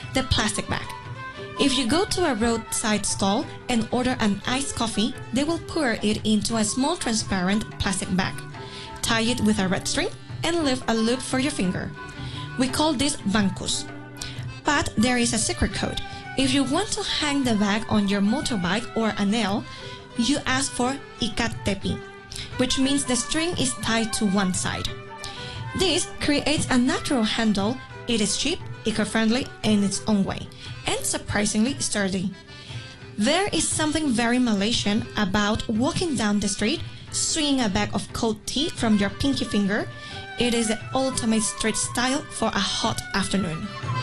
the plastic bag. If you go to a roadside stall and order an iced coffee, they will pour it into a small transparent plastic bag, tie it with a red string, and leave a loop for your finger. We call this bancos. But there is a secret code. If you want to hang the bag on your motorbike or a nail, you ask for ikat tepi, which means the string is tied to one side. This creates a natural handle. It is cheap, eco-friendly in its own way, and surprisingly sturdy. There is something very Malaysian about walking down the street, swinging a bag of cold tea from your pinky finger. It is the ultimate street style for a hot afternoon.